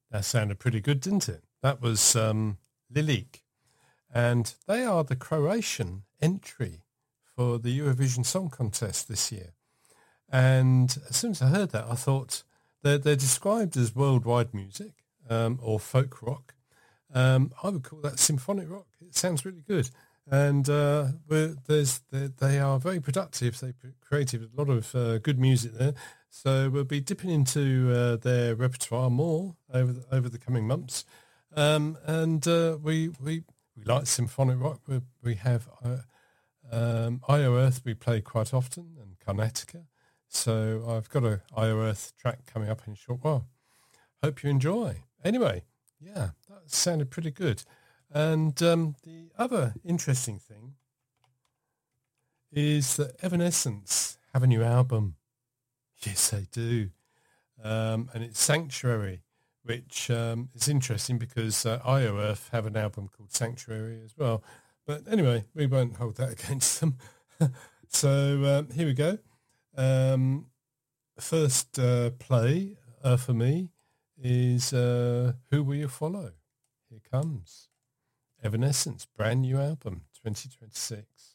That sounded pretty good, didn't it? That was Lilik, and they are the Croatian entry for the Eurovision Song Contest this year. And as soon as I heard that, I thought they're described as worldwide music or folk rock. I would call that symphonic rock. It sounds really good. And they are very productive. They created a lot of good music there. So we'll be dipping into their repertoire more over the coming months. We like symphonic rock. We have Io Earth we play quite often, and Karnataka. So I've got a Io Earth track coming up in a short while. Hope you enjoy. Anyway, yeah, that sounded pretty good. And the other interesting thing is that Evanescence have a new album. Yes, they do. And it's Sanctuary, which is interesting because Io Earth have an album called Sanctuary as well. But anyway, we won't hold that against them. So here we go. First play for me is Who Will You Follow? Here comes Evanescence, brand new album, 2026.